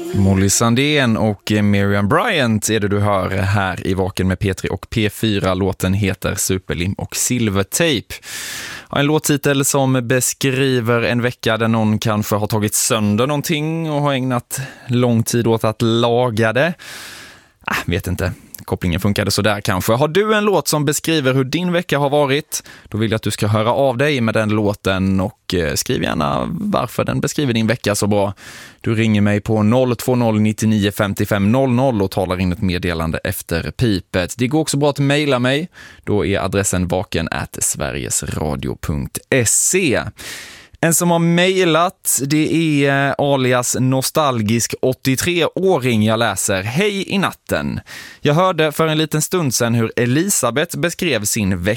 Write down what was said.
Molly Sandén och Miriam Bryant är det du hör här i Vaken med P3 och P4. Låten heter Superlim och Silvertejp. En låttitel som beskriver en vecka där någon kanske har tagit sönder någonting och har ägnat lång tid åt att laga det. Vet inte. Kopplingen funkade så där kanske. Har du en låt som beskriver hur din vecka har varit? Då vill jag att du ska höra av dig med den låten och skriv gärna varför den beskriver din vecka så bra. Du ringer mig på 020 99 55 00 och talar in ett meddelande efter pipet. Det går också bra att mejla mig. Då är adressen vaken@sverigesradio.se. En som har mejlat, det är alias nostalgisk 83-åring jag läser. Hej i natten. Jag hörde för en liten stund sedan hur Elisabeth beskrev sin vecka.